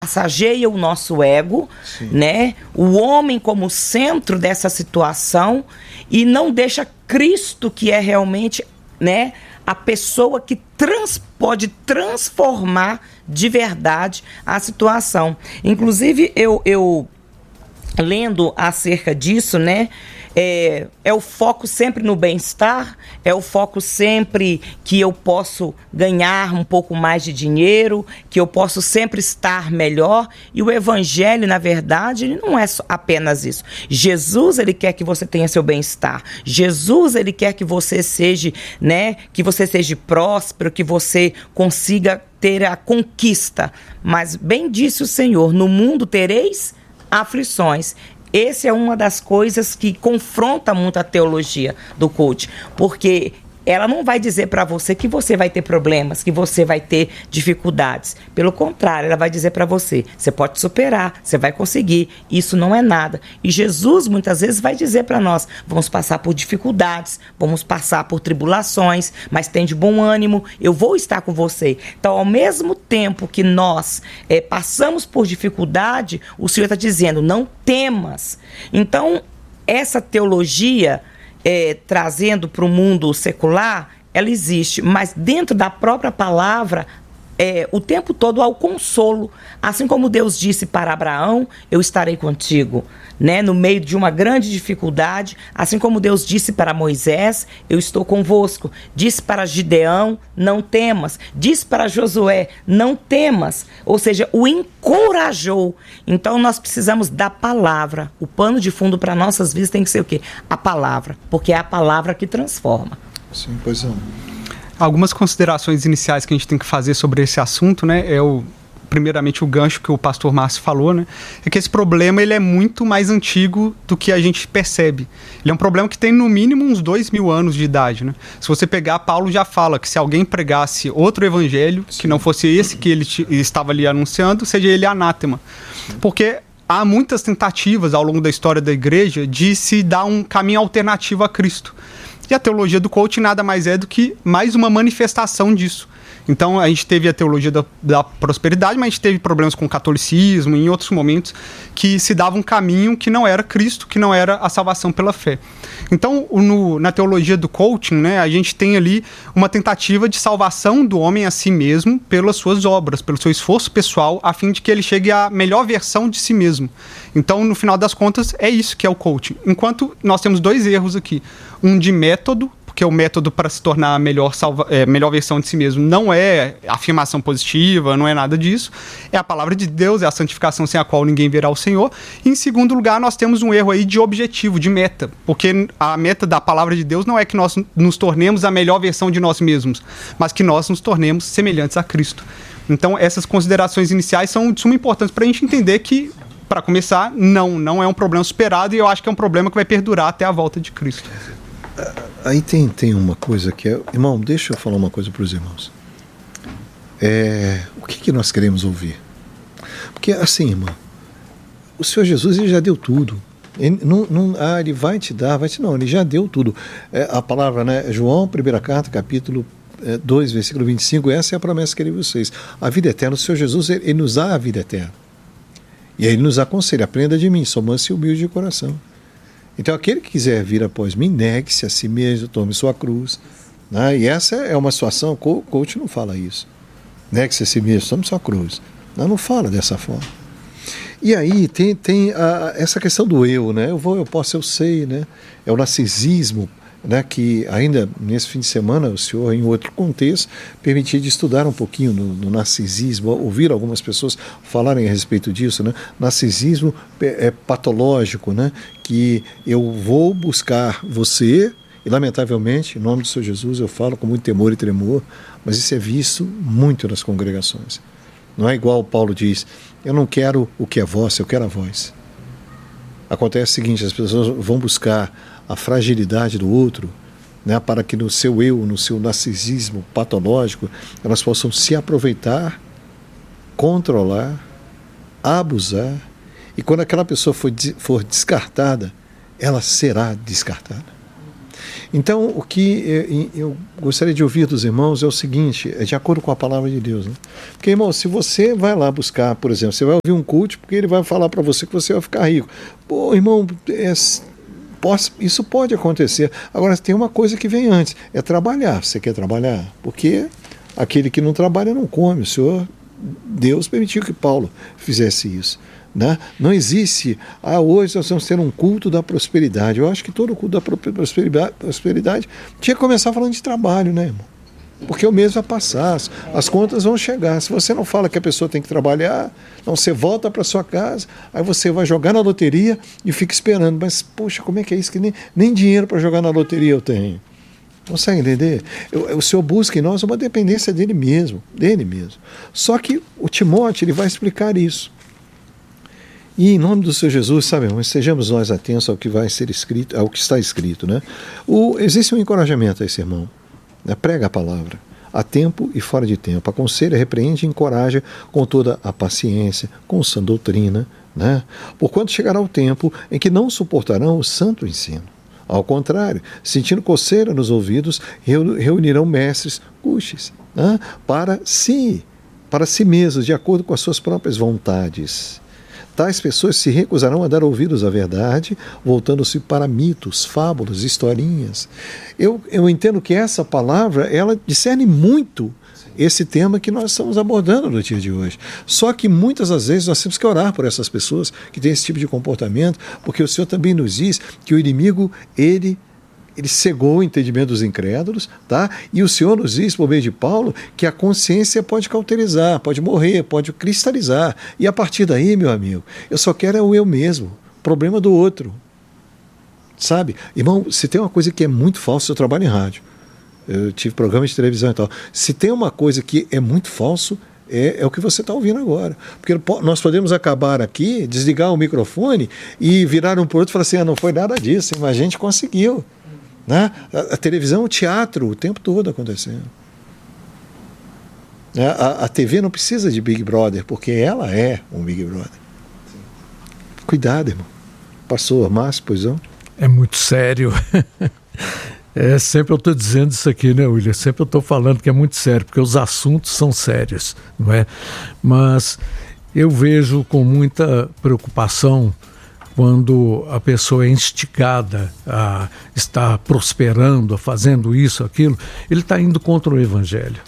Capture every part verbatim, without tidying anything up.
massageia o nosso ego, Sim. né? O homem como centro dessa situação e não deixa Cristo, que é realmente, né, a pessoa que trans, pode transformar de verdade a situação. Inclusive, eu, eu lendo acerca disso, né? É, é o foco sempre no bem-estar, é o foco sempre que eu posso ganhar um pouco mais de dinheiro, que eu posso sempre estar melhor. E o evangelho, na verdade, ele não é só apenas isso. Jesus, ele quer que você tenha seu bem-estar. Jesus, ele quer que você seja, né, que você seja próspero, que você consiga ter a conquista. Mas bem disse o Senhor, no mundo tereis aflições. Essa é uma das coisas que confronta muito a teologia do coach, porque ela não vai dizer para você que você vai ter problemas, que você vai ter dificuldades. Pelo contrário, ela vai dizer para você, você pode superar, você vai conseguir, isso não é nada. E Jesus muitas vezes vai dizer para nós, vamos passar por dificuldades, vamos passar por tribulações, mas tem de bom ânimo, eu vou estar com você. Então, ao mesmo tempo que nós é, passamos por dificuldade, o Senhor está dizendo, não temas. Então, essa teologia... É, trazendo para o mundo secular, ela existe, mas dentro da própria palavra, é, o tempo todo há o consolo. Assim como Deus disse para Abraão, eu estarei contigo, né, no meio de uma grande dificuldade, assim como Deus disse para Moisés, eu estou convosco. Disse para Gideão, não temas. Disse para Josué, não temas. Ou seja, o encorajou. Então nós precisamos da palavra. O pano de fundo para nossas vidas tem que ser o quê? A palavra, porque é a palavra que transforma. Sim, pois é. Algumas considerações iniciais que a gente tem que fazer sobre esse assunto, né, é o primeiramente o gancho que o pastor Márcio falou, né, é que esse problema ele é muito mais antigo do que a gente percebe. Ele é um problema que tem no mínimo uns dois mil anos de idade, né? Se você pegar, Paulo já fala que se alguém pregasse outro evangelho, Sim. que não fosse esse que ele t- estava ali anunciando, seja ele anátema. Sim. Porque há muitas tentativas ao longo da história da igreja de se dar um caminho alternativo a Cristo. E a teologia do coaching nada mais é do que mais uma manifestação disso. Então, a gente teve a teologia da, da prosperidade, mas a gente teve problemas com o catolicismo e em outros momentos que se dava um caminho que não era Cristo, que não era a salvação pela fé. Então, no, na teologia do coaching, né, a gente tem ali uma tentativa de salvação do homem a si mesmo pelas suas obras, pelo seu esforço pessoal, a fim de que ele chegue à melhor versão de si mesmo. Então, no final das contas, é isso que é o coaching. Enquanto nós temos dois erros aqui. Um de método, porque o método para se tornar a melhor, salva, é, melhor versão de si mesmo não é afirmação positiva, não é nada disso. É a palavra de Deus, é a santificação sem a qual ninguém verá o Senhor. E, em segundo lugar, nós temos um erro aí de objetivo, de meta. Porque a meta da palavra de Deus não é que nós nos tornemos a melhor versão de nós mesmos, mas que nós nos tornemos semelhantes a Cristo. Então, essas considerações iniciais são de suma importância para a gente entender que, para começar, não, não é um problema superado e eu acho que é um problema que vai perdurar até a volta de Cristo. Aí tem, tem uma coisa que é... Irmão, deixa eu falar uma coisa para os irmãos. É, o que, que nós queremos ouvir? Porque, assim, irmão, o Senhor Jesus ele já deu tudo. Ele, não, não, ah, ele vai te dar, vai te... Não, ele já deu tudo. É, a palavra, né? João, primeira carta, capítulo é, dois, versículo vinte e cinco, essa é a promessa que ele vocês. A vida eterna, o Senhor Jesus, ele, ele nos dá a vida eterna. E aí ele nos aconselha, aprenda de mim, sou manso e humilde de coração. Então, aquele que quiser vir após mim, negue-se a si mesmo, tome sua cruz. Né? E essa é uma situação, o coach não fala isso. Negue-se a si mesmo, tome sua cruz. Não, não fala dessa forma. E aí tem, tem a, essa questão do eu, né? Eu vou, eu posso, eu sei, né? É o narcisismo, né? Que ainda nesse fim de semana o senhor, em outro contexto, permitiu de estudar um pouquinho no, no narcisismo, ouvir algumas pessoas falarem a respeito disso, né? Narcisismo é, é patológico, né? Que eu vou buscar você, e lamentavelmente, em nome do Senhor Jesus, eu falo com muito temor e tremor, mas isso é visto muito nas congregações. Não é igual Paulo diz, eu não quero o que é vosso, eu quero a voz. Acontece o seguinte, as pessoas vão buscar a fragilidade do outro, né, para que no seu eu, no seu narcisismo patológico, elas possam se aproveitar, controlar, abusar, e quando aquela pessoa for, for descartada, ela será descartada. Então, o que eu gostaria de ouvir dos irmãos é o seguinte, é de acordo com a palavra de Deus, né? Porque, irmão, se você vai lá buscar, por exemplo, você vai ouvir um culto porque ele vai falar para você que você vai ficar rico. Pô, irmão, é, pode, isso pode acontecer. Agora, tem uma coisa que vem antes, é trabalhar. Você quer trabalhar? Porque aquele que não trabalha não come. O Senhor, Deus permitiu que Paulo fizesse isso. Né? Não existe, ah, hoje nós vamos ter um culto da prosperidade. Eu acho que todo culto da prosperidade, prosperidade tinha que começar falando de trabalho, né, irmão? Porque o mês vai passar, as contas vão chegar. Se você não fala que a pessoa tem que trabalhar, então você volta para sua casa, aí você vai jogar na loteria e fica esperando. Mas, poxa, como é que é isso? Que nem, nem dinheiro para jogar na loteria eu tenho. Consegue entender? Eu, o Senhor busca em nós uma dependência dele mesmo, dele mesmo. Só que o Timóteo, ele vai explicar isso. E em nome do Senhor Jesus, sabe, irmãos, sejamos nós atentos ao que vai ser escrito, ao que está escrito, né? O, existe um encorajamento a esse irmão, né? Prega a palavra, a tempo e fora de tempo, aconselha, repreende e encoraja com toda a paciência, com sã doutrina, né? Porquanto chegará o tempo em que não suportarão o santo ensino. Ao contrário, sentindo coceira nos ouvidos, reunirão mestres cuxes, né? para si, para si mesmos, de acordo com as suas próprias vontades. Tais pessoas se recusarão a dar ouvidos à verdade, voltando-se para mitos, fábulas, historinhas. Eu, eu entendo que essa palavra, ela discerne muito esse tema que nós estamos abordando no dia de hoje. Só que muitas das vezes nós temos que orar por essas pessoas que têm esse tipo de comportamento, porque o Senhor também nos diz que o inimigo, ele... ele cegou o entendimento dos incrédulos, tá? E o Senhor nos diz, por meio de Paulo, que a consciência pode cauterizar, pode morrer, pode cristalizar. E a partir daí, meu amigo, eu só quero é o eu mesmo, problema do outro. Sabe? Irmão, se tem uma coisa que é muito falsa, eu trabalho em rádio. Eu tive programa de televisão e tal. Se tem uma coisa que é muito falso, É, é o que você está ouvindo agora. Porque nós podemos acabar aqui, desligar o microfone e virar um para o outro e falar assim, ah, não foi nada disso, mas a gente conseguiu. Né? A, a televisão, o teatro, o tempo todo acontecendo. A, a T V não precisa de Big Brother, porque ela é um Big Brother. Cuidado, irmão. Pastor Márcio, pois não? É muito sério. É, sempre eu estou dizendo isso aqui, né, William? Sempre eu estou falando que é muito sério, porque os assuntos são sérios, não é? Mas eu vejo com muita preocupação quando a pessoa é instigada a estar prosperando, a fazendo isso, aquilo, ele está indo contra o Evangelho.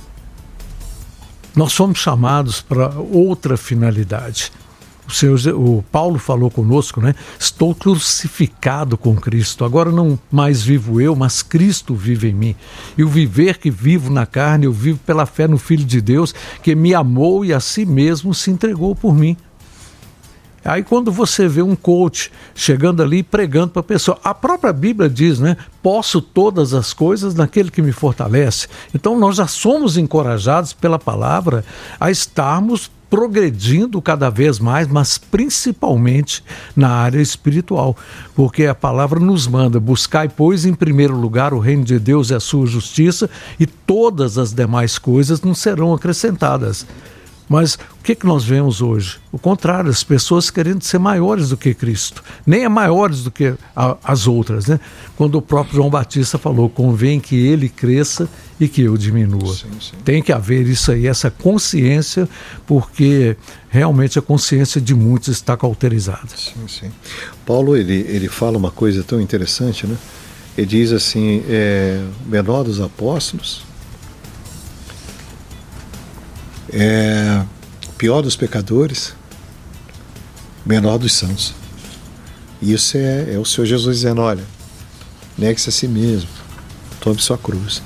Nós somos chamados para outra finalidade. O, Senhor, o Paulo falou conosco, né? Estou crucificado com Cristo. Agora não mais vivo eu, mas Cristo vive em mim. E o viver que vivo na carne, eu vivo pela fé no Filho de Deus, que me amou e a si mesmo se entregou por mim. Aí quando você vê um coach chegando ali pregando para a pessoa, a própria Bíblia diz, né? Posso todas as coisas naquele que me fortalece. Então nós já somos encorajados pela palavra a estarmos progredindo cada vez mais, mas principalmente na área espiritual, porque a palavra nos manda: buscai, pois, em primeiro lugar o reino de Deus e a sua justiça, e todas as demais coisas nos serão acrescentadas. Mas o que, que nós vemos hoje? O contrário, as pessoas querendo ser maiores do que Cristo, nem é maiores do que a, as outras, né? Quando o próprio João Batista falou: convém que ele cresça e que eu diminua. Sim, sim. Tem que haver isso aí, essa consciência, porque realmente a consciência de muitos está cauterizada. Sim, sim. Paulo, ele, ele fala uma coisa tão interessante, né? Ele diz assim, é, menor dos apóstolos, é, pior dos pecadores, menor dos santos. Isso é, é o Senhor Jesus dizendo: olha, negue-se a si mesmo, tome sua cruz.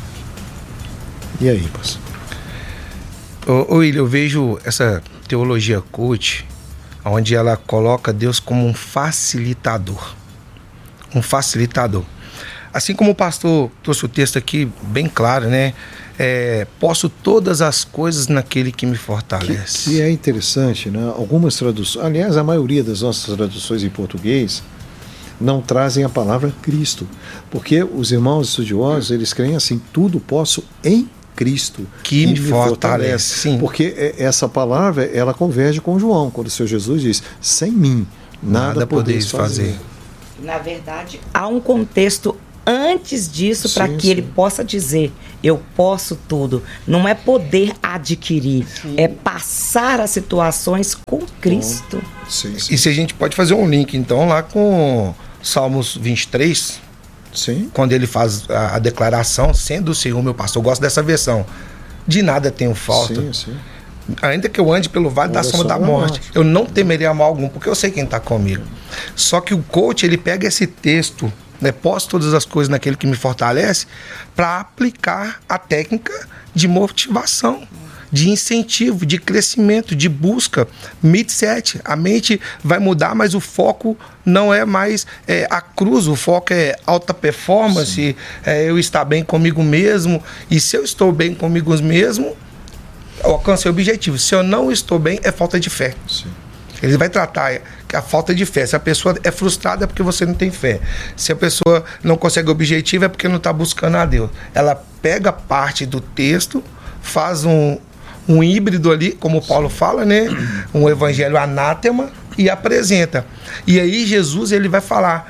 E aí, pastor? Ô, William, eu vejo essa teologia coach, onde ela coloca Deus como um facilitador. Um facilitador. Assim como o pastor trouxe o texto aqui bem claro, né? É, posso todas as coisas naquele que me fortalece. Que, que é interessante, né? Algumas traduções, aliás, a maioria das nossas traduções em português não trazem a palavra Cristo, porque os irmãos estudiosos, eles creem assim: tudo posso em Cristo que, que me, me fortalece. fortalece. Sim. Porque essa palavra, ela converge com João, quando o Senhor Jesus diz: sem mim nada, nada podeis fazer. fazer. Na verdade, há um contexto antes disso, para que sim. ele possa dizer, eu posso tudo. Não é poder adquirir, sim. é passar as situações com Cristo. Sim, sim. E se a gente pode fazer um link, então, lá com Salmos vinte e três, sim. quando ele faz a, a declaração, sendo o Senhor meu pastor, eu gosto dessa versão, de nada tenho falta. Sim, sim. Ainda que eu ande pelo vale da sombra da morte, eu não temeria mal algum, porque eu sei quem está comigo. Só que o coach, ele pega esse texto, né, posto todas as coisas naquele que me fortalece, para aplicar a técnica de motivação, de incentivo, de crescimento, de busca, mindset. A mente vai mudar, mas o foco não é mais é, a cruz, o foco é alta performance, é, eu estar bem comigo mesmo, e se eu estou bem comigo mesmo, eu alcancei o objetivo. Se eu não estou bem, é falta de fé. Sim. Ele vai tratar a falta de fé. Se a pessoa é frustrada é porque você não tem fé. Se a pessoa não consegue o objetivo é porque não está buscando a Deus. Ela pega parte do texto, faz um, um híbrido ali, como o Paulo fala, né? Um evangelho anátema, e apresenta. E aí Jesus, ele vai falar,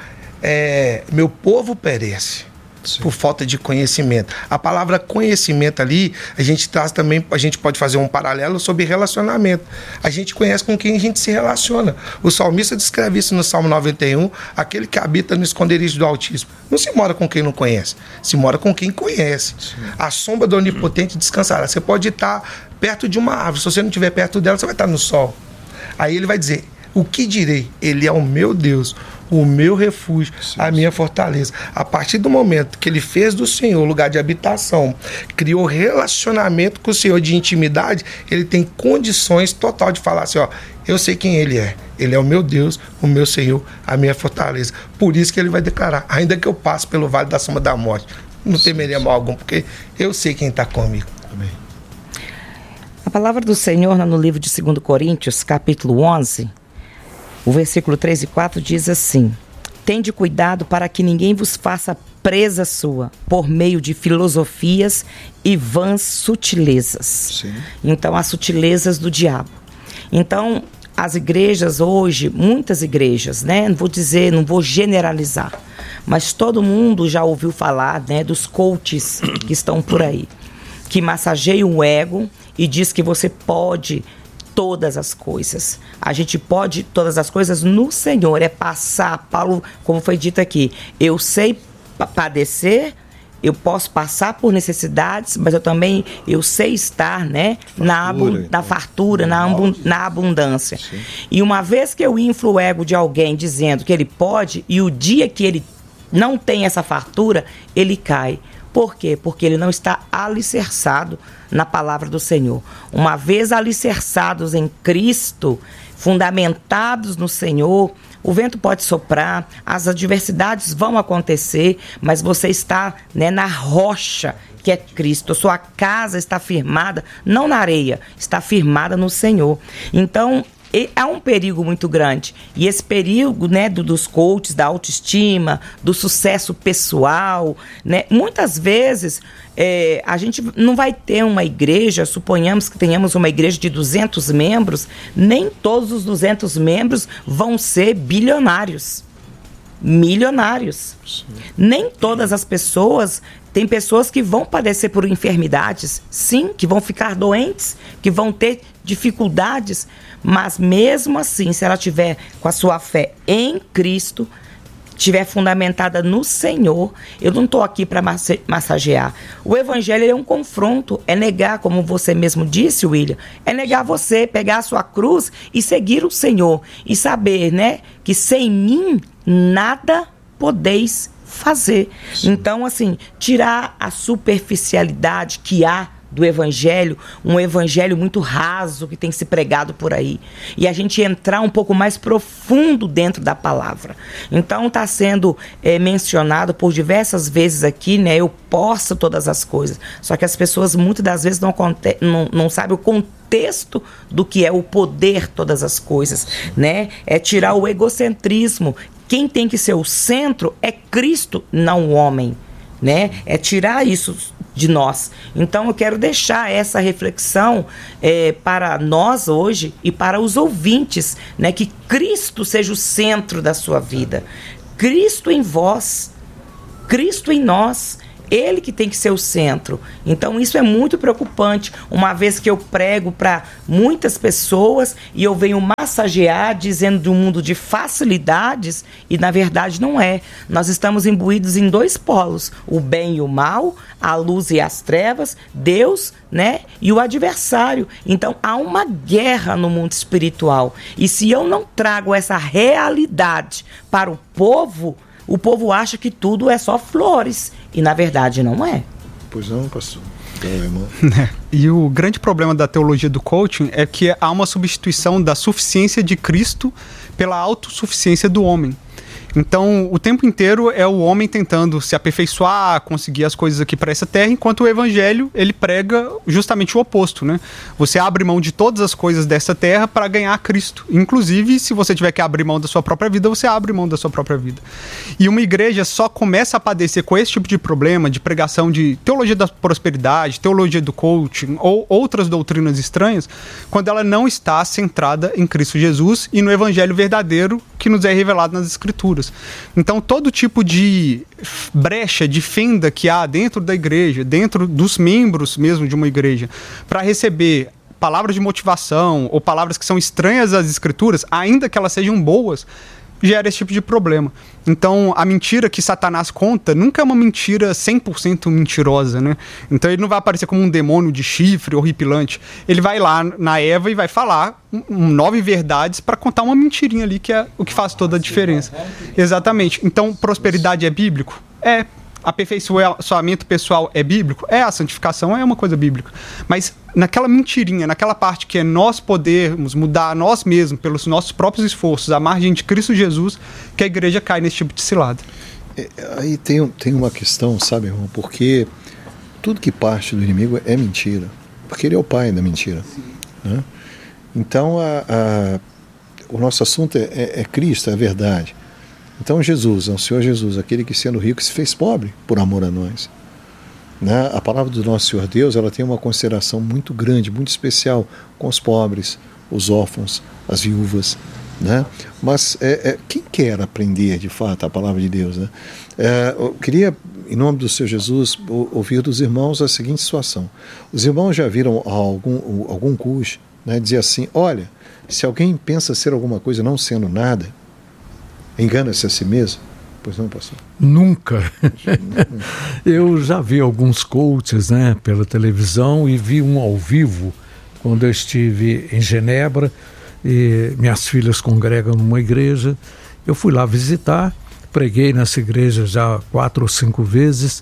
é, meu povo perece. Sim. Por falta de conhecimento. A palavra conhecimento ali, a gente traz também, a gente pode fazer um paralelo sobre relacionamento. A gente conhece com quem a gente se relaciona. O salmista descreve isso no Salmo noventa e um, aquele que habita no esconderijo do Altíssimo. Não se mora com quem não conhece, se mora com quem conhece. Sim. A sombra do Onipotente descansará. Você pode estar perto de uma árvore, se você não estiver perto dela, você vai estar no sol. Aí ele vai dizer, o que direi? Ele é o meu Deus, o meu refúgio, sim, a minha fortaleza. A partir do momento que ele fez do Senhor lugar de habitação, criou relacionamento com o Senhor de intimidade, ele tem condições total de falar assim, ó, eu sei quem ele é. Ele é o meu Deus, o meu Senhor, a minha fortaleza. Por isso que ele vai declarar, ainda que eu passe pelo vale da sombra da morte, não temeria mal algum, porque eu sei quem está comigo. Amém. A palavra do Senhor no livro de dois Coríntios, capítulo onze, o versículo três e quatro diz assim, tende cuidado para que ninguém vos faça presa sua por meio de filosofias e vãs sutilezas. Sim. Então, as sutilezas do diabo. Então, as igrejas hoje, muitas igrejas, né? Não vou dizer, não vou generalizar, mas todo mundo já ouviu falar, né, dos coaches que estão por aí, que massageiam o ego e diz que você pode todas as coisas. A gente pode todas as coisas no Senhor, é passar, Paulo, como foi dito aqui, eu sei padecer, eu posso passar por necessidades, mas eu também, eu sei estar, né, na, abu- na fartura, na, abu- na abundância. Sim. E uma vez que eu inflo o ego de alguém dizendo que ele pode, e o dia que ele não tem essa fartura, ele cai. Por quê? Porque ele não está alicerçado na palavra do Senhor. Uma vez alicerçados em Cristo, fundamentados no Senhor, o vento pode soprar, as adversidades vão acontecer, mas você está, né, na rocha que é Cristo. A sua casa está firmada, não na areia, está firmada no Senhor. Então, há um perigo muito grande. E esse perigo, né, do, dos coaches, da autoestima, do sucesso pessoal, né, muitas vezes é, a gente não vai ter uma igreja, suponhamos que tenhamos uma igreja de duzentos membros, nem todos os duzentos membros vão ser bilionários, milionários. Sim. Nem todas as pessoas... Tem pessoas que vão padecer por enfermidades, sim, que vão ficar doentes, que vão ter dificuldades, mas mesmo assim, se ela tiver com a sua fé em Cristo, estiver fundamentada no Senhor, eu não estou aqui para massagear. O evangelho é um confronto, é negar, como você mesmo disse, William, é negar você, pegar a sua cruz e seguir o Senhor, e saber, né, que sem mim nada podeis fazer. Sim. Então, assim, tirar a superficialidade que há do evangelho, um evangelho muito raso que tem se pregado por aí, e a gente entrar um pouco mais profundo dentro da palavra. Então está sendo é, mencionado por diversas vezes aqui, né, eu posso todas as coisas, só que as pessoas muitas das vezes não, não, não sabem o contexto do que é o poder todas as coisas, né, é tirar o egocentrismo. Quem tem que ser o centro é Cristo, não o homem, né? É tirar isso de nós. Então eu quero deixar essa reflexão é, para nós hoje e para os ouvintes, né? Que Cristo seja o centro da sua vida. Cristo em vós, Cristo em nós. Ele que tem que ser o centro. Então isso é muito preocupante, uma vez que eu prego para muitas pessoas e eu venho massagear dizendo de um mundo de facilidades, e na verdade não é. Nós estamos imbuídos em dois polos, o bem e o mal, a luz e as trevas, Deus, né, e o adversário. Então há uma guerra no mundo espiritual, e se eu não trago essa realidade para o povo, o povo acha que tudo é só flores, e na verdade não é. Pois não, pastor. Então, irmão. E o grande problema da teologia do coaching é que há uma substituição da suficiência de Cristo pela autossuficiência do homem. Então, o tempo inteiro é o homem tentando se aperfeiçoar, conseguir as coisas aqui para essa terra, enquanto o evangelho, ele prega justamente o oposto, né? Você abre mão de todas as coisas dessa terra para ganhar Cristo. Inclusive, se você tiver que abrir mão da sua própria vida, você abre mão da sua própria vida. E uma igreja só começa a padecer com esse tipo de problema, de pregação de teologia da prosperidade, teologia do coaching ou outras doutrinas estranhas, quando ela não está centrada em Cristo Jesus e no evangelho verdadeiro que nos é revelado nas Escrituras. Então, todo tipo de brecha, de fenda que há dentro da igreja, dentro dos membros mesmo de uma igreja, para receber palavras de motivação ou palavras que são estranhas às Escrituras, ainda que elas sejam boas, gera esse tipo de problema. Então, a mentira que Satanás conta nunca é uma mentira cem por cento mentirosa, né? Então, ele não vai aparecer como um demônio de chifre horripilante. Ele vai lá na Eva e vai falar um, nove verdades para contar uma mentirinha ali, que é o que faz toda a diferença. Exatamente. Então, prosperidade é bíblico? É. Aperfeiçoamento pessoal é bíblico? É. A santificação é uma coisa bíblica. Mas naquela mentirinha, naquela parte que é nós podermos mudar nós mesmos pelos nossos próprios esforços, à margem de Cristo Jesus, que a igreja cai nesse tipo de cilada. É, aí tem, tem uma questão, sabe, irmão? Porque tudo que parte do inimigo é mentira. Porque ele é o pai da mentira. Né? Então, a, a, o nosso assunto é, é, é Cristo, é a verdade. Então Jesus, é o Senhor Jesus, aquele que sendo rico se fez pobre por amor a nós. Né? A palavra do nosso Senhor Deus, ela tem uma consideração muito grande, muito especial com os pobres, os órfãos, as viúvas. Né? Mas é, é, quem quer aprender de fato a palavra de Deus? Né? É, eu queria, em nome do Senhor Jesus, ouvir dos irmãos a seguinte situação. Os irmãos já viram algum, algum curso, né, dizer assim, olha, se alguém pensa ser alguma coisa não sendo nada, engana-se a si mesmo? Pois não, pastor? Nunca. Eu já vi alguns coaches, né, pela televisão, e vi um ao vivo quando eu estive em Genebra, e minhas filhas congregam numa igreja. Eu fui lá visitar, preguei nessa igreja já quatro ou cinco vezes,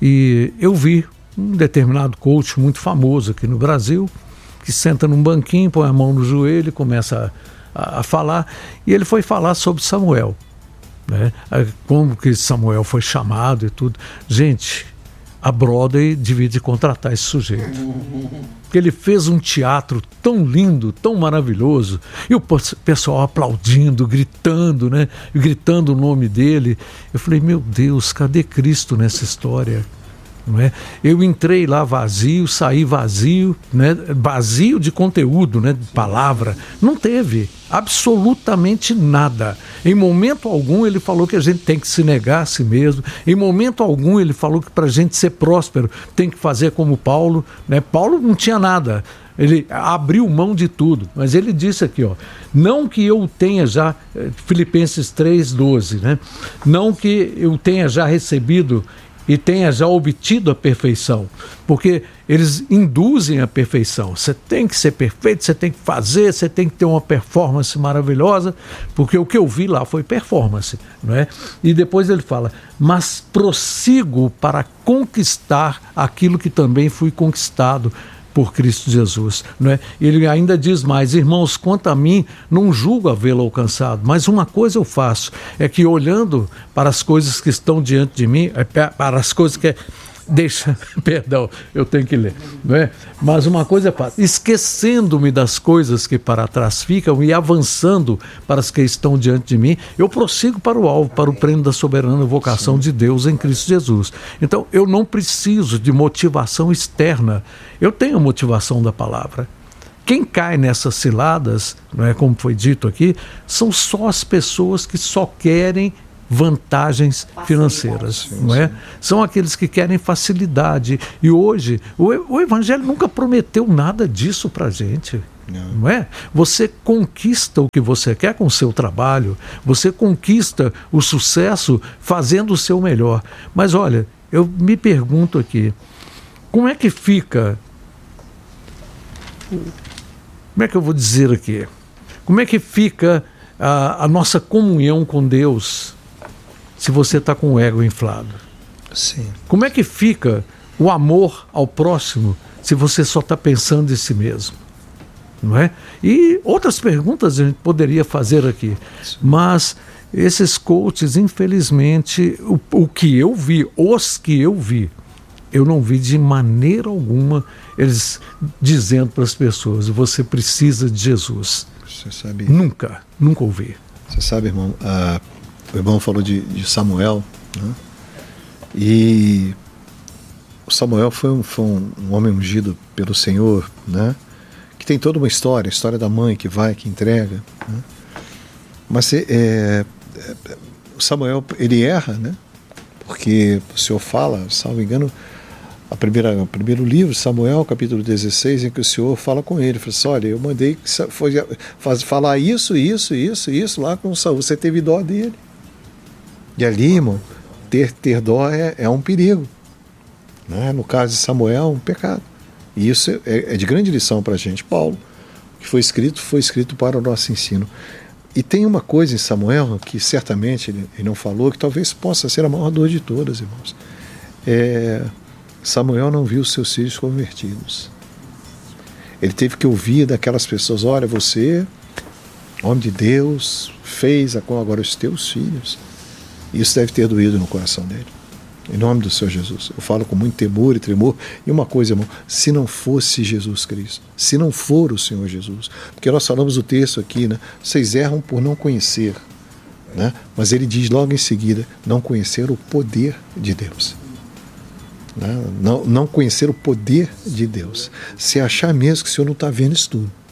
e eu vi um determinado coach muito famoso aqui no Brasil, que senta num banquinho, põe a mão no joelho e começa a, a falar, e ele foi falar sobre Samuel, né? Como que Samuel foi chamado e tudo. Gente, a Broadway devia de contratar esse sujeito, porque ele fez um teatro tão lindo, tão maravilhoso, e o pessoal aplaudindo, gritando, né? Gritando o nome dele. Eu falei, meu Deus, cadê Cristo nessa história? Não é? Eu entrei lá vazio, saí vazio, né? Vazio de conteúdo, né? De palavra. Não teve absolutamente nada. Em momento algum ele falou que a gente tem que se negar a si mesmo. Em momento algum ele falou que para a gente ser próspero tem que fazer como Paulo, né? Paulo não tinha nada. Ele abriu mão de tudo, mas ele disse aqui, ó, não que eu tenha já, Filipenses três, doze, né? Não que eu tenha já recebido e tenha já obtido a perfeição, porque eles induzem a perfeição. Você tem que ser perfeito, você tem que fazer, você tem que ter uma performance maravilhosa, porque o que eu vi lá foi performance, não é? E depois ele fala, mas prossigo para conquistar aquilo que também fui conquistado por Cristo Jesus, não é? Ele ainda diz mais, irmãos, quanto a mim, não julgo havê-lo alcançado, mas uma coisa eu faço, é que olhando para as coisas que estão diante de mim, para as coisas que... Deixa, perdão, eu tenho que ler, não é? Mas uma coisa é fácil, esquecendo-me das coisas que para trás ficam e avançando para as que estão diante de mim, eu prossigo para o alvo, para o prêmio da soberana vocação de Deus em Cristo Jesus. Então, eu não preciso de motivação externa, eu tenho a motivação da palavra. Quem cai nessas ciladas, não é, como foi dito aqui, são só as pessoas que só querem vantagens financeiras, não é? São aqueles que querem facilidade. E hoje, o, o Evangelho nunca prometeu nada disso para a gente. Não. Não é? Você conquista o que você quer com o seu trabalho, você conquista o sucesso fazendo o seu melhor. Mas olha, eu me pergunto aqui, como é que fica, como é que eu vou dizer aqui, como é que fica a, a nossa comunhão com Deus se você está com o ego inflado? Sim. Como é que fica o amor ao próximo se você só está pensando em si mesmo? Não é? E outras perguntas a gente poderia fazer aqui, mas esses coaches, infelizmente, o, o que eu vi, os que eu vi, eu não vi de maneira alguma eles dizendo para as pessoas: você precisa de Jesus. Você sabe? Nunca, nunca ouvi. Você sabe, irmão, a, o irmão falou de, de Samuel, né? E o Samuel foi, um, foi um, um homem ungido pelo Senhor, né? Que tem toda uma história, a história da mãe que vai, que entrega, né? Mas é, é, o Samuel, ele erra, né? Porque o Senhor fala, salvo engano, a primeira, o primeiro livro, Samuel, capítulo dezesseis, em que o Senhor fala com ele, fala assim: olha, eu mandei foi, faz, falar isso, isso, isso, isso lá com Saul, você teve dó dele. E ali, irmão, ter, ter dó é, é um perigo, né? No caso de Samuel, um pecado. E isso é, é de grande lição para a gente. Paulo, que foi escrito, foi escrito para o nosso ensino. E tem uma coisa em Samuel que certamente ele, ele não falou, que talvez possa ser a maior dor de todas, irmãos. É, Samuel não viu seus filhos convertidos. Ele teve que ouvir daquelas pessoas: olha, você, homem de Deus, fez agora os teus filhos. Isso deve ter doído no coração dele. Em nome do Senhor Jesus. Eu falo com muito temor e tremor. E uma coisa, irmão, se não fosse Jesus Cristo, se não for o Senhor Jesus, porque nós falamos o texto aqui, né? Vocês erram por não conhecer, né? Mas ele diz logo em seguida: não conhecer o poder de Deus. Né? Não, não conhecer o poder de Deus. Se achar mesmo que o Senhor não está vendo isso tudo.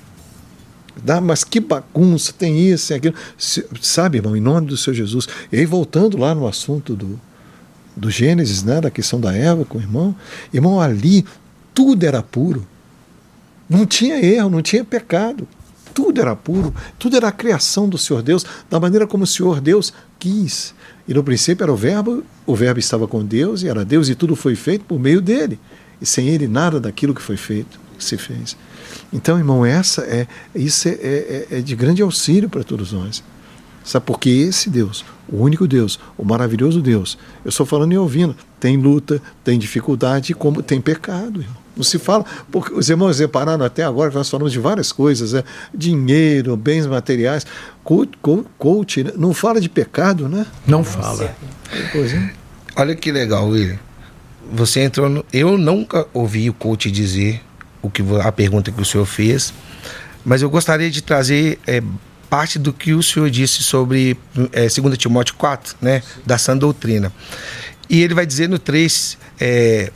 Ah, mas que bagunça, tem isso, tem aquilo. Se, sabe, irmão, em nome do Senhor Jesus. E aí, voltando lá no assunto do do Gênesis, né, da questão da Eva com o irmão, irmão, ali tudo era puro, não tinha erro, não tinha pecado, tudo era puro, tudo era a criação do Senhor Deus, da maneira como o Senhor Deus quis. E no princípio era o verbo, o verbo estava com Deus e era Deus, e tudo foi feito por meio dele, e sem ele nada daquilo que foi feito se fez. Então, irmão, essa é, isso é, é, é de grande auxílio para todos nós. Sabe, porque esse Deus, o único Deus, o maravilhoso Deus, eu estou falando e ouvindo, tem luta, tem dificuldade, como tem pecado, irmão. Não se fala, porque os irmãos repararam até agora que nós falamos de várias coisas, né? Dinheiro, bens materiais, coach, coach, não fala de pecado, né? Não fala. Pois é. Olha que legal, William. Você entrou no... Eu nunca ouvi o coach dizer o que a pergunta que o senhor fez, mas eu gostaria de trazer é, parte do que o senhor disse sobre é, dois Timóteo quatro, né, da sã doutrina. E ele vai dizer no três... É,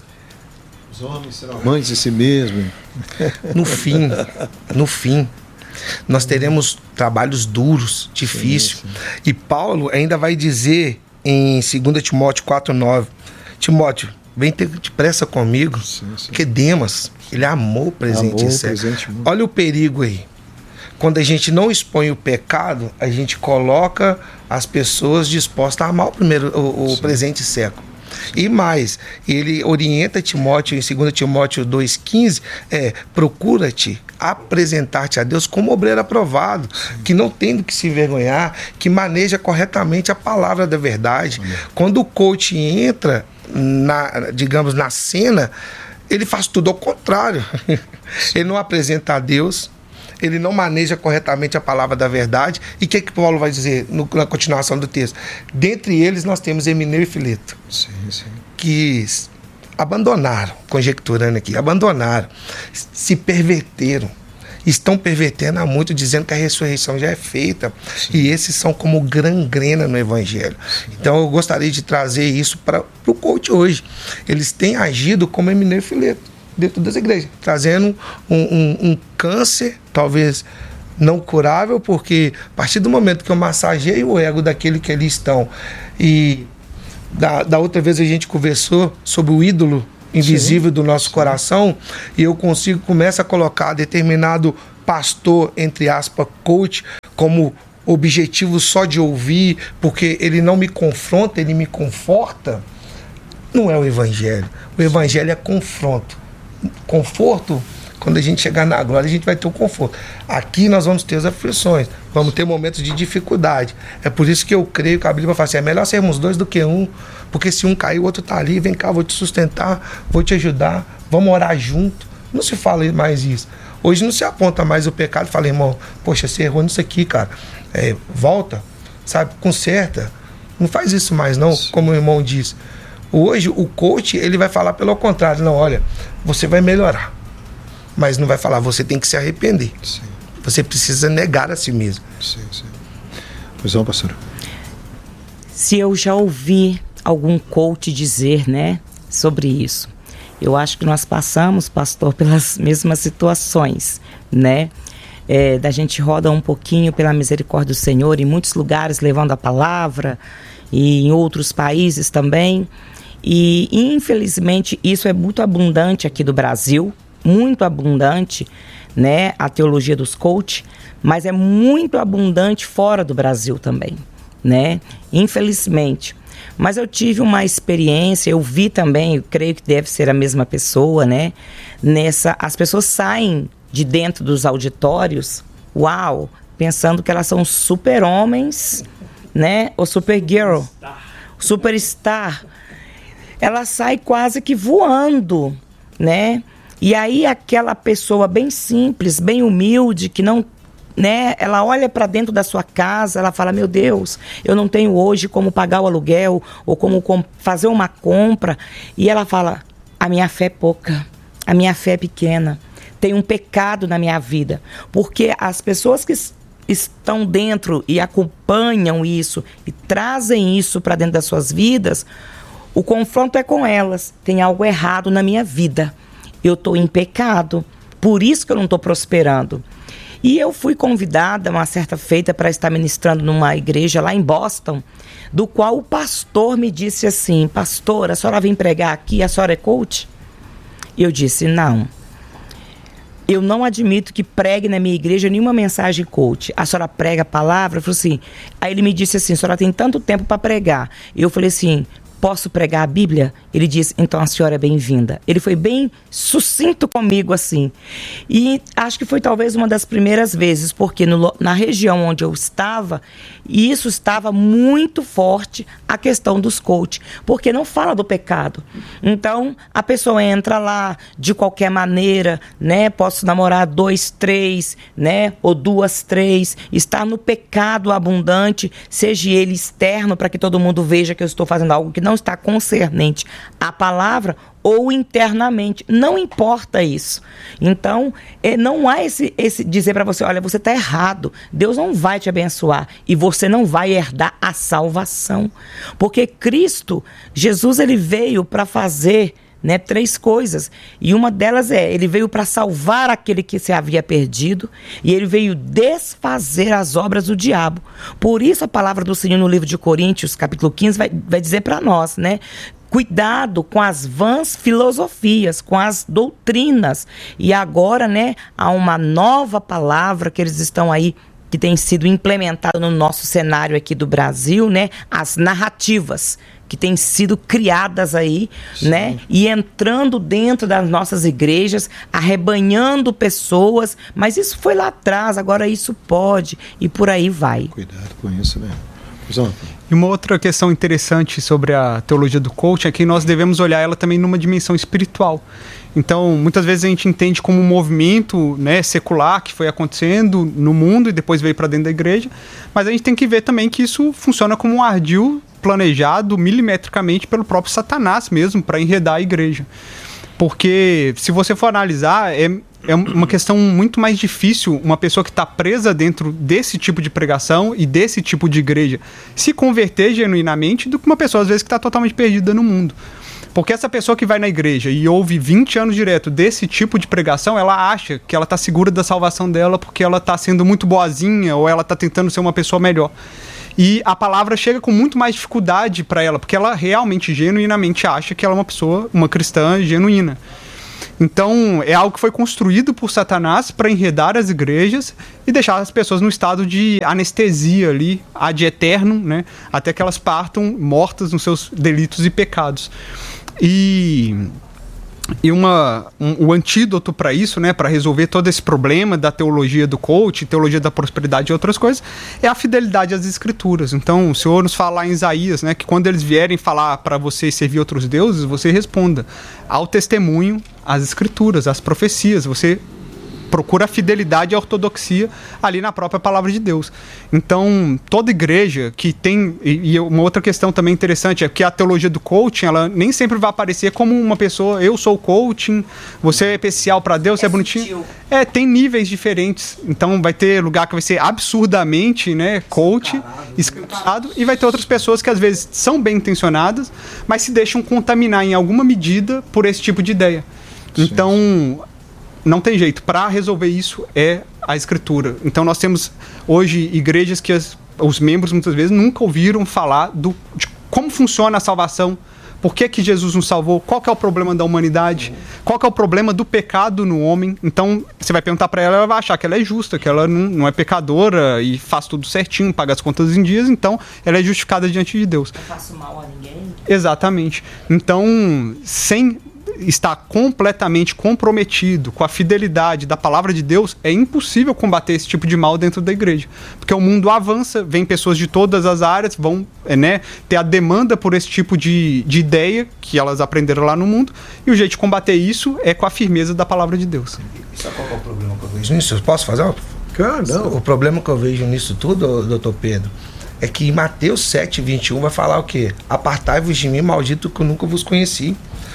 os homens serão amantes de si mesmo. No fim, no fim, nós teremos trabalhos duros, difíceis. Sim, sim. E Paulo ainda vai dizer em dois Timóteo quatro, nove, Timóteo, vem ter depressa comigo, sim, sim. Porque Demas, ele amou o presente incerto. Olha o perigo aí. Quando a gente não expõe o pecado, a gente coloca as pessoas dispostas a amar o, primeiro, o, o presente século. E mais, ele orienta Timóteo em dois Timóteo dois, quinze, é, procura-te apresentar-te a Deus como obreiro aprovado, sim. Que não tem do que se envergonhar, que maneja corretamente a palavra da verdade. Sim. Quando o coach entra, na, digamos, na cena, ele faz tudo ao contrário. Ele não apresenta a Deus, ele não maneja corretamente a palavra da verdade. E o que, que Paulo vai dizer no, na continuação do texto? Dentre eles nós temos Emineu e Fileto, sim, sim. Que abandonaram, conjecturando aqui, abandonaram, se perverteram, estão pervertendo há muito, dizendo que a ressurreição já é feita. Sim. E esses são como gangrena no Evangelho. Sim. Então eu gostaria de trazer isso para o coach hoje. Eles têm agido como Emineu e Fileto dentro das igrejas, trazendo um, um, um câncer, talvez não curável, porque a partir do momento que eu massageio o ego daquele que eles estão, e da, da outra vez a gente conversou sobre o ídolo invisível Sim. do nosso Sim. coração, e eu consigo, começo a colocar determinado pastor, entre aspas, coach, como objetivo só de ouvir, porque ele não me confronta, ele me conforta, não é o evangelho. O evangelho é confronto. Conforto, quando a gente chegar na glória, a gente vai ter o conforto. Aqui nós vamos ter as aflições, vamos ter momentos de dificuldade. É por isso que eu creio que a Bíblia fala assim, é melhor sermos dois do que um, porque se um cair, o outro está ali, vem cá, vou te sustentar, vou te ajudar, vamos orar junto. Não se fala mais isso. Hoje não se aponta mais o pecado e fala, irmão, poxa, você errou nisso aqui, cara. É, volta, sabe, conserta. Não faz isso mais não, Sim. como o irmão disse. Hoje o coach, ele vai falar pelo contrário, não, olha, você vai melhorar, mas não vai falar, você tem que se arrepender. Sim. Você precisa negar a si mesmo. Sim, sim. Pois não, pastor. Se eu já ouvi algum coach dizer, né, sobre isso, eu acho que nós passamos, pastor, pelas mesmas situações, né? É, da gente roda um pouquinho pela misericórdia do Senhor em muitos lugares levando a palavra e em outros países também. E infelizmente isso é muito abundante aqui do Brasil, muito abundante, né, a teologia dos coach, mas é muito abundante fora do Brasil também, né, infelizmente. Mas eu tive uma experiência, eu vi também, eu creio que deve ser a mesma pessoa, né, nessa, as pessoas saem de dentro dos auditórios, uau, pensando que elas são super-homens, né, ou super-girl, superstar. Ela sai quase que voando, né? E aí aquela pessoa bem simples, bem humilde, que não, né? Ela olha para dentro da sua casa, ela fala, meu Deus, eu não tenho hoje como pagar o aluguel ou como com, fazer uma compra. E ela fala, a minha fé é pouca, a minha fé é pequena, tem um pecado na minha vida. Porque as pessoas que estão dentro e acompanham isso e trazem isso para dentro das suas vidas, o confronto é com elas. Tem algo errado na minha vida. Eu estou em pecado. Por isso que eu não estou prosperando. E eu fui convidada, uma certa feita, para estar ministrando numa igreja lá em Boston, do qual o pastor me disse assim, pastor, a senhora vem pregar aqui, a senhora é coach? Eu disse, não. Eu não admito que pregue na minha igreja nenhuma mensagem coach. A senhora prega a palavra? Eu falei assim. Aí ele me disse assim, a senhora tem tanto tempo para pregar. Eu falei assim, posso pregar a Bíblia? Ele disse, então a senhora é bem-vinda. Ele foi bem sucinto comigo assim. E acho que foi talvez uma das primeiras vezes, porque no, na região onde eu estava, isso estava muito forte, a questão dos coaches, porque não fala do pecado. Então, a pessoa entra lá de qualquer maneira, né? Posso namorar dois, três, né? Ou duas, três. Estar no pecado abundante, seja ele externo, para que todo mundo veja que eu estou fazendo algo que não está concernente à palavra, ou internamente, não importa isso. Então, não há esse, esse dizer para você, olha, você está errado, Deus não vai te abençoar e você não vai herdar a salvação, porque Cristo, Jesus, ele veio para fazer, né, três coisas, e uma delas é, ele veio para salvar aquele que se havia perdido, e ele veio desfazer as obras do diabo. Por isso a palavra do Senhor no livro de Coríntios, capítulo quinze, vai, vai dizer para nós, né, cuidado com as vãs filosofias, com as doutrinas. E agora, né, há uma nova palavra que eles estão aí, que tem sido implementada no nosso cenário aqui do Brasil, né, as narrativas que têm sido criadas aí, Sim. né, e entrando dentro das nossas igrejas, arrebanhando pessoas, mas isso foi lá atrás, agora isso pode, e por aí vai. Cuidado com isso, né? E uma outra questão interessante sobre a teologia do coaching é que nós devemos olhar ela também numa dimensão espiritual. Então, muitas vezes a gente entende como um movimento, né, secular que foi acontecendo no mundo e depois veio para dentro da igreja, mas a gente tem que ver também que isso funciona como um ardil planejado milimetricamente pelo próprio Satanás mesmo, para enredar a igreja. Porque, se você for analisar, é, é uma questão muito mais difícil uma pessoa que está presa dentro desse tipo de pregação e desse tipo de igreja se converter genuinamente do que uma pessoa, às vezes, que está totalmente perdida no mundo. Porque essa pessoa que vai na igreja e ouve vinte anos direto desse tipo de pregação, ela acha que ela tá segura da salvação dela porque ela tá sendo muito boazinha ou ela tá tentando ser uma pessoa melhor. E a palavra chega com muito mais dificuldade para ela, porque ela realmente, genuinamente acha que ela é uma pessoa, uma cristã genuína. Então, é algo que foi construído por Satanás para enredar as igrejas e deixar as pessoas no estado de anestesia ali, ad eterno, né? Até que elas partam mortas nos seus delitos e pecados. E... E uma, um, o antídoto para isso, né, para resolver todo esse problema da teologia do coach, teologia da prosperidade e outras coisas, é a fidelidade às escrituras. Então, o Senhor nos fala lá em Isaías, né, que quando eles vierem falar para você servir outros deuses, você responda ao testemunho, às escrituras, às profecias. Você procura a fidelidade e a ortodoxia ali na própria palavra de Deus. Então, toda igreja que tem... E, e uma outra questão também interessante é que a teologia do coaching, ela nem sempre vai aparecer como uma pessoa, eu sou coaching, você é especial para Deus, é, você é bonitinho. Sutil. É, tem níveis diferentes. Então, vai ter lugar que vai ser absurdamente, né, coach, escancarado, e vai ter outras pessoas que às vezes são bem intencionadas, mas se deixam contaminar em alguma medida por esse tipo de ideia. Sim. Então... Não tem jeito. Para resolver isso é a escritura. Então nós temos hoje igrejas que as, os membros muitas vezes nunca ouviram falar do, de como funciona a salvação, por que que Jesus nos salvou, qual que é o problema da humanidade, qual que é o problema do pecado no homem. Então você vai perguntar para ela, ela vai achar que ela é justa, que ela não, não é pecadora e faz tudo certinho, paga as contas em dias, então ela é justificada diante de Deus. Não faço mal a ninguém. Exatamente. Então, sem... está completamente comprometido com a fidelidade da palavra de Deus, é impossível combater esse tipo de mal dentro da igreja. Porque o mundo avança, vem pessoas de todas as áreas, vão né, ter a demanda por esse tipo de, de ideia que elas aprenderam lá no mundo, e o jeito de combater isso é com a firmeza da palavra de Deus. Sabe qual é o problema que eu vejo nisso? Eu posso fazer? Cara, não. O problema que eu vejo nisso tudo, doutor Pedro, é que em Mateus sete, vinte e um vai falar o quê? Apartai-vos de mim, maldito, que eu nunca vos conheci.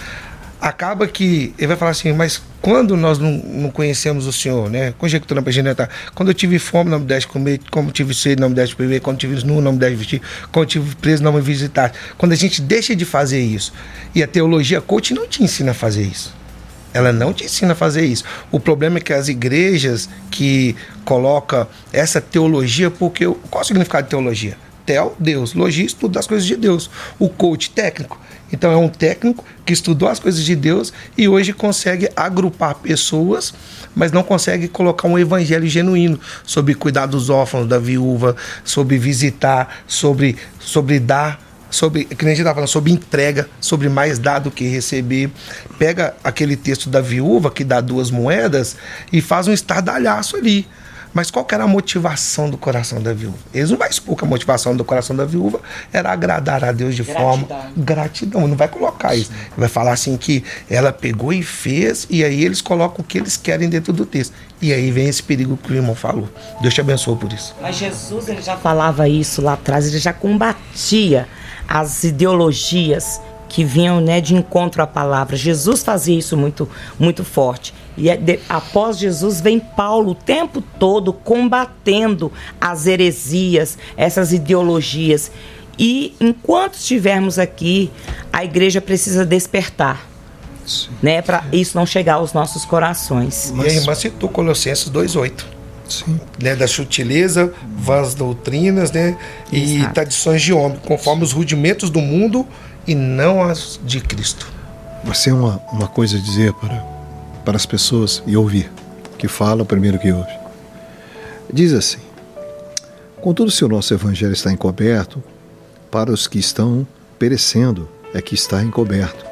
Acaba que ele vai falar assim, mas quando nós não, não conhecemos o Senhor, né? Conjecturando para a gente, tá? Quando eu tive fome, não me deste comer, como tive sede, não me deste beber, quando tive nu, não me deste vestir, quando eu tive preso, não me visitaste. Quando a gente deixa de fazer isso, e a teologia coach não te ensina a fazer isso. Ela não te ensina a fazer isso. O problema é que as igrejas que colocam essa teologia, porque qual é o significado de teologia? Tel, Deus. Logia, estudo das coisas de Deus. O coach, técnico. Então é um técnico que estudou as coisas de Deus e hoje consegue agrupar pessoas, mas não consegue colocar um evangelho genuíno sobre cuidar dos órfãos, da viúva, sobre visitar, sobre, sobre dar, sobre, que nem a gente estava falando, sobre entrega, sobre mais dar do que receber. Pega aquele texto da viúva que dá duas moedas e faz um estardalhaço ali. Mas qual que era a motivação do coração da viúva? Eles não vão expor que a motivação do coração da viúva era agradar a Deus de gratidão. forma... Gratidão. Não vai colocar isso. Vai falar assim que ela pegou e fez, e aí eles colocam o que eles querem dentro do texto. E aí vem esse perigo que o irmão falou. Deus te abençoe por isso. Mas Jesus, ele já falava isso lá atrás, ele já combatia as ideologias que vinham, né, de encontro à palavra. Jesus fazia isso muito, muito forte. E de, após Jesus vem Paulo o tempo todo combatendo as heresias, essas ideologias. E enquanto estivermos aqui, a igreja precisa despertar, né, para isso não chegar aos nossos corações. E a irmã citou Colossenses dois, oito. Sim. Né, da sutileza, vãs doutrinas, né, e Exato. tradições de homem, conforme os rudimentos do mundo e não as de Cristo. Você é uma, uma coisa a dizer para, para as pessoas e ouvir, que fala primeiro que ouve. Diz assim: contudo, se o nosso evangelho está encoberto, para os que estão perecendo é que está encoberto.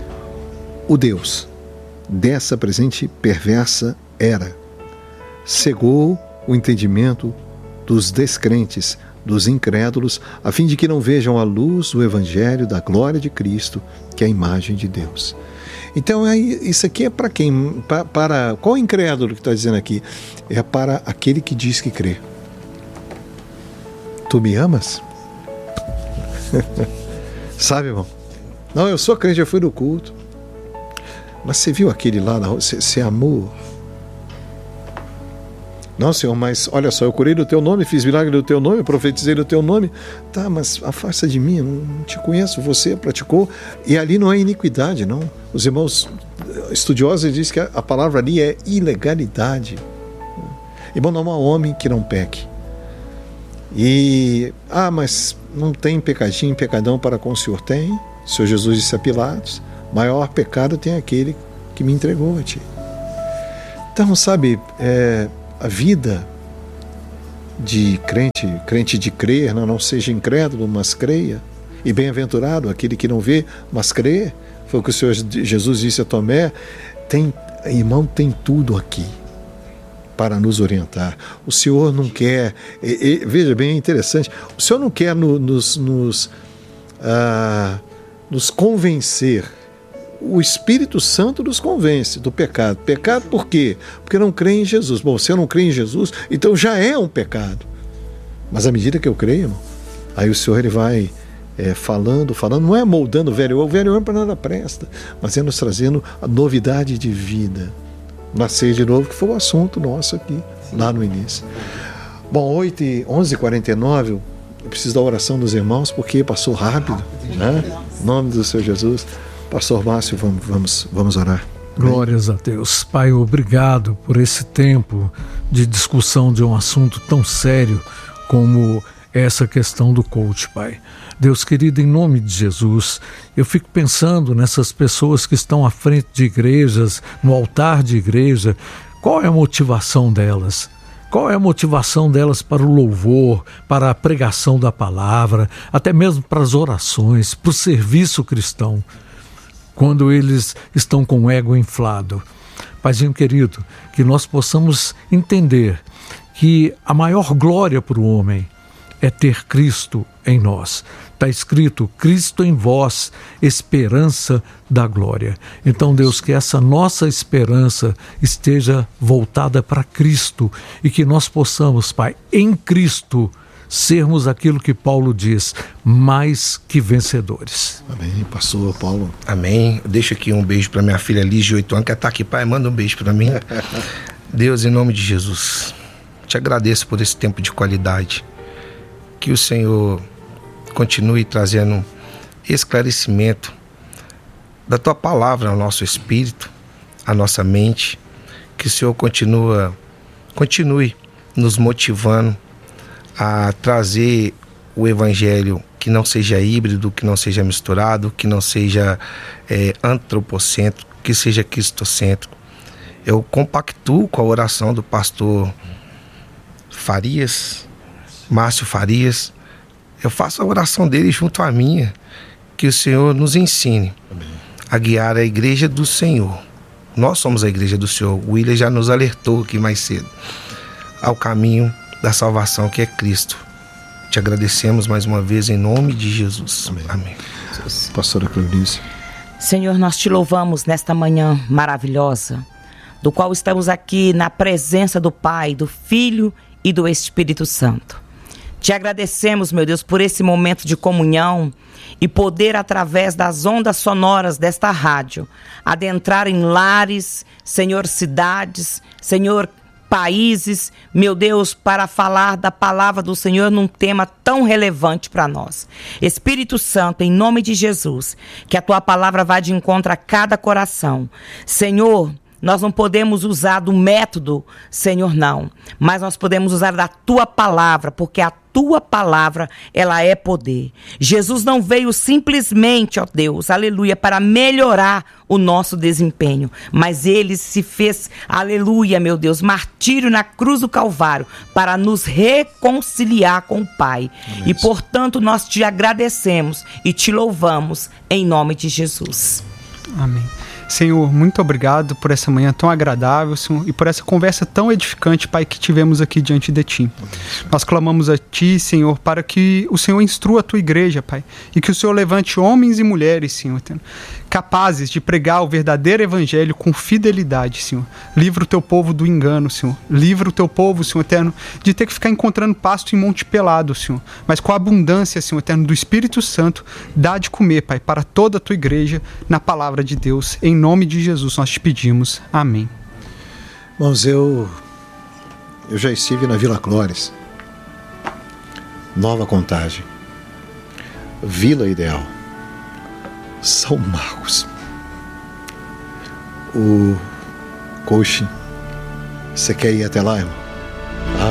O Deus dessa presente perversa era cegou o entendimento dos descrentes, dos incrédulos, a fim de que não vejam a luz do evangelho da glória de Cristo, que é a imagem de Deus. Então, é, isso aqui é para quem? Para, para qual incrédulo que está dizendo aqui? É para aquele que diz que crê. Tu me amas? Sabe, irmão? Não, eu sou crente, eu fui no culto. Mas você viu aquele lá na rua? Você, você amou? Não, Senhor, mas olha só, eu curei no teu nome, fiz milagre no teu nome, profetizei no teu nome. Tá, mas afasta de mim, eu não te conheço, você praticou. E ali não é iniquidade, não. Os irmãos estudiosos dizem que a palavra ali é ilegalidade. Irmão, não há homem que não peque. E, ah, mas não tem pecadinho, pecadão para com o Senhor? Tem. O Senhor Jesus disse a Pilatos, maior pecado tem aquele que me entregou a ti. Então, sabe, é, a vida de crente, crente de crer, não, não seja incrédulo, mas creia. E bem-aventurado aquele que não vê, mas crê. Foi o que o Senhor Jesus disse a Tomé. Tem, irmão, tem tudo aqui para nos orientar. O Senhor não quer, e, e, veja bem, é interessante, o Senhor não quer no, nos, nos, ah, nos convencer. O Espírito Santo nos convence do pecado. Pecado por quê? Porque não crê em Jesus. Bom, se eu não creio em Jesus, então já é um pecado. Mas à medida que eu creio, irmão, aí o Senhor ele vai é, falando, falando, não é moldando o velho homem, o velho homem para nada presta, mas é nos trazendo a novidade de vida. Nascer de novo, que foi o assunto nosso aqui, lá no início. Bom, oito e onze e quarenta e nove, eu preciso da oração dos irmãos, porque passou rápido, né? Em nome do Senhor Jesus. Pastor Márcio, vamos, vamos, vamos orar. Glórias a Deus. Pai, obrigado por esse tempo de discussão de um assunto tão sério como essa questão do coach, Pai. Deus querido, em nome de Jesus, eu fico pensando nessas pessoas que estão à frente de igrejas, no altar de igreja, qual é a motivação delas? Qual é a motivação delas para o louvor, para a pregação da palavra, até mesmo para as orações, para o serviço cristão, quando eles estão com o ego inflado? Paizinho querido, que nós possamos entender que a maior glória para o homem é ter Cristo em nós. Está escrito, Cristo em vós, esperança da glória. Então, Deus, que essa nossa esperança esteja voltada para Cristo e que nós possamos, Pai, em Cristo, sermos aquilo que Paulo diz, mais que vencedores. Amém, pastor Paulo. Amém. Eu deixo aqui um beijo para minha filha Liz, de oito anos, que está aqui, pai, manda um beijo para mim. Deus, em nome de Jesus, te agradeço por esse tempo de qualidade. Que o Senhor continue trazendo esclarecimento da tua palavra ao nosso espírito, à nossa mente. Que o Senhor continua, continue nos motivando a trazer o evangelho que não seja híbrido, que não seja misturado, que não seja é, antropocêntrico, que seja cristocêntrico. Eu compactuo com a oração do pastor Farias, Márcio Farias. Eu faço a oração dele junto à minha, que o Senhor nos ensine Amém. A guiar a igreja do Senhor. Nós somos a igreja do Senhor. O William já nos alertou aqui mais cedo ao caminho da salvação, que é Cristo. Te agradecemos mais uma vez em nome de Jesus. Amém. Amém. Pastora Cleonice. Senhor, nós te louvamos nesta manhã maravilhosa, do qual estamos aqui na presença do Pai, do Filho e do Espírito Santo. Te agradecemos, meu Deus, por esse momento de comunhão e poder, através das ondas sonoras desta rádio, adentrar em lares, Senhor, cidades, Senhor, países, meu Deus, para falar da palavra do Senhor num tema tão relevante para nós. Espírito Santo, em nome de Jesus, que a tua palavra vá de encontro a cada coração. Senhor, nós não podemos usar do método, Senhor, não. Mas nós podemos usar da tua palavra, porque a tua palavra, ela é poder. Jesus não veio simplesmente, ó Deus, aleluia, para melhorar o nosso desempenho. Mas ele se fez, aleluia, meu Deus, martírio na cruz do Calvário, para nos reconciliar com o Pai. Amém. E, portanto, nós te agradecemos e te louvamos em nome de Jesus. Amém. Senhor, muito obrigado por essa manhã tão agradável, Senhor, e por essa conversa tão edificante, Pai, que tivemos aqui diante de Ti. Nós clamamos a Ti, Senhor, para que o Senhor instrua a Tua igreja, Pai, e que o Senhor levante homens e mulheres, Senhor, capazes de pregar o verdadeiro evangelho com fidelidade, Senhor. Livra o Teu povo do engano, Senhor. Livra o Teu povo, Senhor eterno, de ter que ficar encontrando pasto em monte pelado, Senhor. Mas com a abundância, Senhor eterno, do Espírito Santo, dá de comer, Pai, para toda a Tua igreja, na palavra de Deus. Em nome de Jesus nós te pedimos. Amém. Irmãos, eu, eu já estive na Vila Clores, Nova Contagem, Vila Ideal, São Marcos, o Coaching. Você quer ir até lá, irmão?